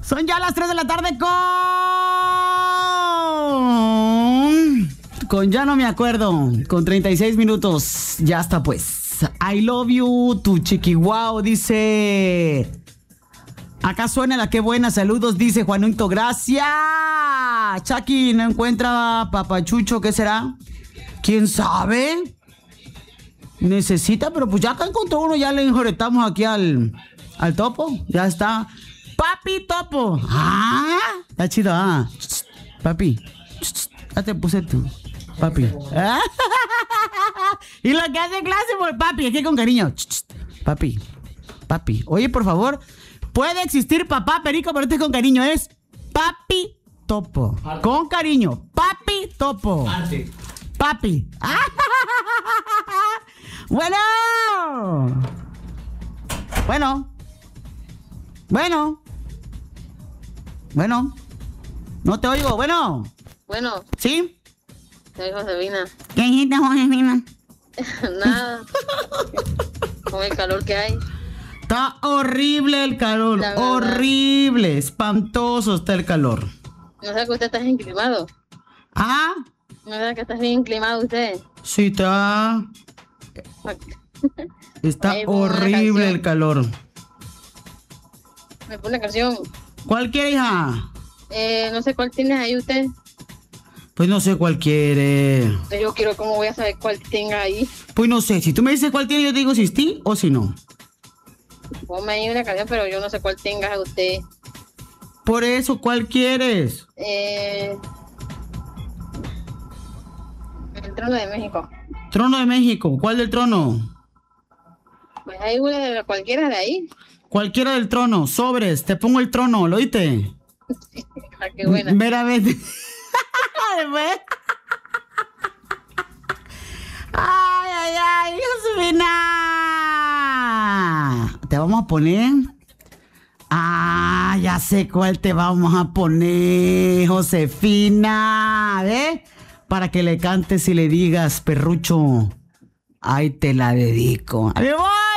Son ya las 3 de la tarde con ya no me acuerdo, con 36 minutos. Ya está pues. I love you, tu chiquihuao, dice. Acá suena la que buena, saludos, dice Juanito, gracias. Chucky no encuentra papachucho, ¿qué será? ¿Quién sabe? Necesita, pero pues ya acá encontró uno, ya le enjoretamos aquí al topo, ya está. Papi Topo. Ah, está chido, ah. Papi, ya te puse tú, papi. Y lo que hace clase por papi, aquí con cariño. Papi, papi. Oye, por favor, puede existir papá perico, pero este es con cariño, es Papi Topo. Con cariño, Papi Topo. Papi. Bueno. No te oigo, bueno. ¿Sí? Soy Josefina. ¿Qué dijiste, Josefina? Nada. Con el calor que hay. Está horrible el calor, horrible, espantoso está el calor. No sé que usted está inclimado. ¿Ah? No sé que está bien inclimado usted. Sí, está horrible el calor. Me pone una canción. ¿Cuál quiere, hija? No sé cuál tienes ahí usted. Pues no sé cuál quiere. Yo quiero, ¿cómo voy a saber cuál tenga ahí? Pues no sé, si tú me dices cuál tiene, yo te digo si sí o si no. Ponme ahí una canción, pero yo no sé cuál tenga usted. Por eso, ¿cuál quieres? El Trono de México. Trono de México, ¿cuál del trono? Pues hay una de cualquiera de ahí. Cualquiera del trono, sobres, te pongo el trono, ¿lo oíste? Qué buena. Meramente. Ay, Josefina. Te vamos a poner. Ya sé cuál te vamos a poner, Josefina. ¿Ves? Para que le cantes y le digas, perrucho, ahí te la dedico. ¡Ahí voy!